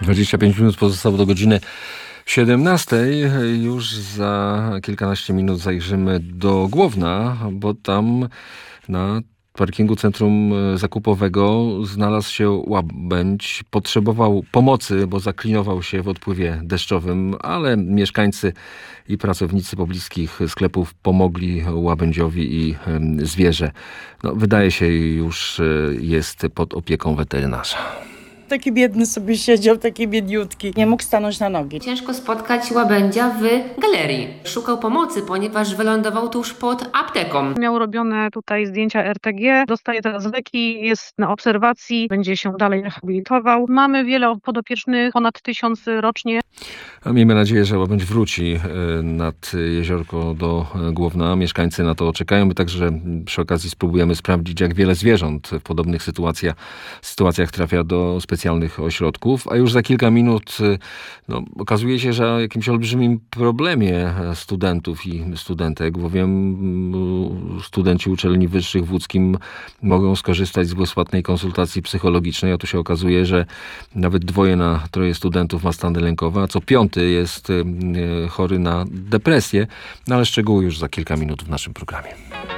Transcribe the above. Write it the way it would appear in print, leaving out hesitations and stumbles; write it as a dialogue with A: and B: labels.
A: 25 minut pozostało do godziny 17. Już za kilkanaście minut zajrzymy do Głowna, bo tam na parkingu centrum zakupowego znalazł się łabędź. Potrzebował pomocy, bo zaklinował się w odpływie deszczowym, ale mieszkańcy i pracownicy pobliskich sklepów pomogli łabędziowi i zwierzę. Wydaje się, już jest pod opieką weterynarza.
B: Taki biedny sobie siedział, taki biedniutki. Nie mógł stanąć na nogi.
C: Ciężko spotkać łabędzia w galerii. Szukał pomocy, ponieważ wylądował tuż pod apteką.
D: Miał robione tutaj zdjęcia RTG, dostaje teraz leki, jest na obserwacji, będzie się dalej rehabilitował. Mamy wiele podopiecznych, ponad 1000 rocznie.
A: A miejmy nadzieję, że łabędź wróci nad jeziorko do Głowna. Mieszkańcy na to czekają. My także przy okazji spróbujemy sprawdzić, jak wiele zwierząt w podobnych sytuacjach trafia do specjalnych ośrodków. A już za kilka minut okazuje się, że o jakimś olbrzymim problemie studentów i studentek, bowiem studenci uczelni wyższych w Łódzkim mogą skorzystać z bezpłatnej konsultacji psychologicznej. A tu się okazuje, że nawet 2 na 3 studentów ma stany lękowe, a co 5 jest chory na depresję. Ale szczegóły już za kilka minut w naszym programie.